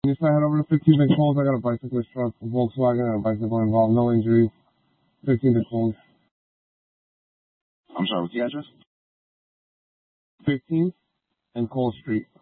Just I head over to 15th and Coles. I got a bicyclist truck, a Volkswagen, and a bicycle involved. No injuries. 15th and Coles. I'm sorry, what's the address? 15th and Cole Street.